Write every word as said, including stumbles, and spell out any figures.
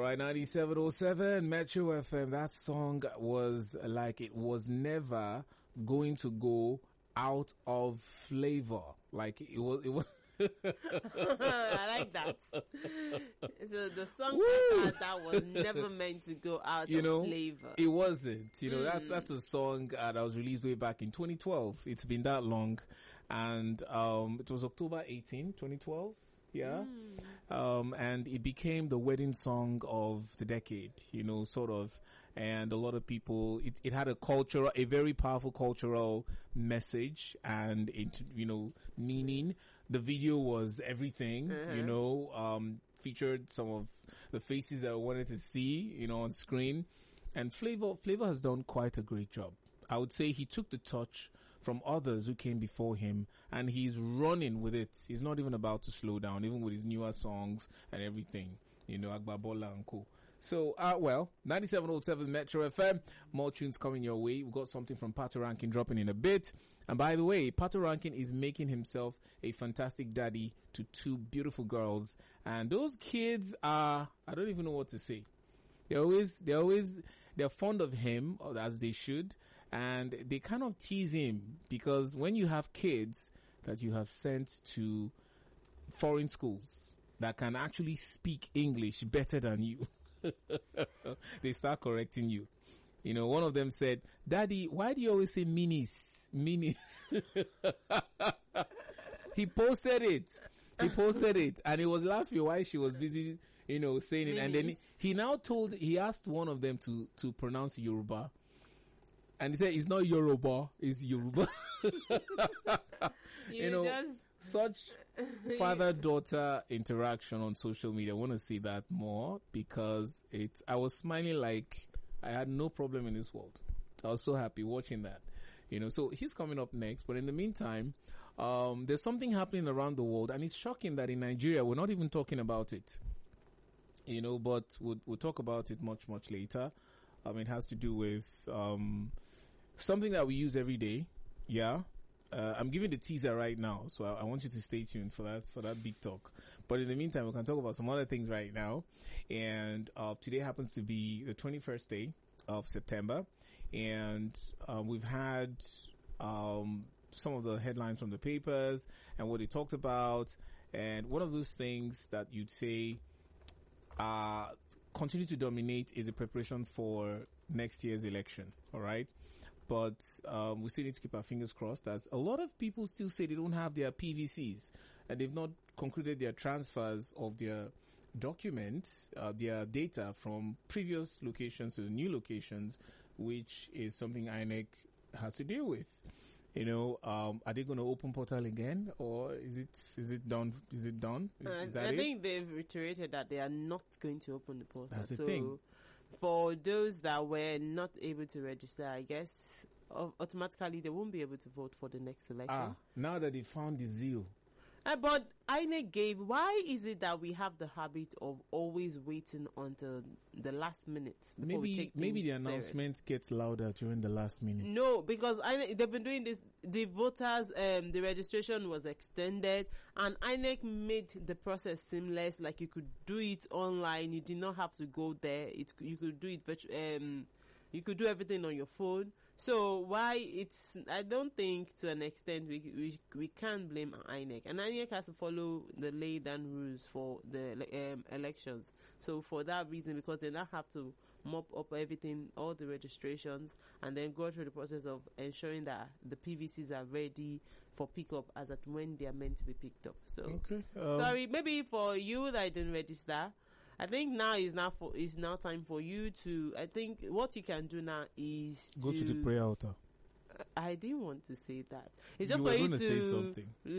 right, ninety-seven oh seven Metro F M. That song was like it was never going to go out of flavor. Like it was, it was. I like that. So the song that, that was never meant to go out you of know, flavor. It wasn't. You know, Mm. that's that's a song uh, that was released way back in twenty twelve. It's been that long, and um, it was October eighteenth, twenty twelve. Yeah. Mm. Um, and it became the wedding song of the decade, you know, sort of. And a lot of people, it, it had a cultural, a very powerful cultural message and, it, you know, meaning. The video was everything, Uh-huh. you know, um, featured some of the faces that I wanted to see, you know, on screen. And Flavor, Flavor has done quite a great job. I would say he took the touch from others who came before him and he's running with it. He's not even about to slow down, even with his newer songs and everything. You know, Agbabola and co. So, uh, well, ninety-seven oh seven Metro F M. More tunes coming your way. We've got something from Pato Rankin dropping in a bit. And by the way, Pato Rankin is making himself a fantastic daddy to two beautiful girls. And those kids are, I don't even know what to say. They're always, they're always, they're fond of him, as they should, and they kind of tease him because when you have kids that you have sent to foreign schools that can actually speak English better than you, they start correcting you. You know, one of them said, "Daddy, why do you always say minis? Minis?" He posted it. He posted it and he was laughing while she was busy, you know, saying it. And then he, he now told, he asked one of them to, to pronounce Yoruba. And he said, it's not Yoruba, it's Yoruba. you, you know, just... such father-daughter interaction on social media. I want to see that more because it's, I was smiling like I had no problem in this world. I was so happy watching that. You know, so he's coming up next. But in the meantime, um, there's something happening around the world, and it's shocking that in Nigeria we're not even talking about it. You know, but we'll, we'll talk about it much, much later. Um, it has to do with um, something that we use every day. Yeah, uh, I'm giving the teaser right now, so I, I want you to stay tuned for that for that big talk. But in the meantime, we can talk about some other things right now. And uh, today happens to be the twenty-first day of September, and um, we've had um, some of the headlines from the papers and what they talked about. And one of those things that you'd say uh continue to dominate is the preparation for next year's election. All right, but um, we still need to keep our fingers crossed, as a lot of people still say they don't have their P V Cs and they've not concluded their transfers of their documents, uh, their data from previous locations to the new locations, which is something I N E C has to deal with. You know, um, are they going to open portal again, or is it is it done? Is it done? Is, uh, is that I it? think they've reiterated that they are not going to open the portal. That's the so thing. For those that were not able to register, I guess uh, automatically they won't be able to vote for the next election. Ah, now that they found the zeal. Uh, but I N E C gave, why is it that we have the habit of always waiting until the last minute before we Maybe take maybe the things announcement gets louder during the last minute. No, because I N E C, they've been doing this. The voters, um, the registration was extended, and I N E C made the process seamless. Like you could do it online. You did not have to go there. It you could do it virtu- um You could do everything on your phone. So why it's, I don't think to an extent we we we can't blame I N E C. And I N E C has to follow the laid down rules for the um, elections. So for that reason, because they now have to mop up everything, all the registrations, and then go through the process of ensuring that the P V Cs are ready for pickup as at when they are meant to be picked up. So okay. um, sorry, maybe for you that didn't register, I think now is now for is now time for you to. I think what you can do now is go to, to the prayer altar. I didn't want to say that. It's just you for were you going to say something.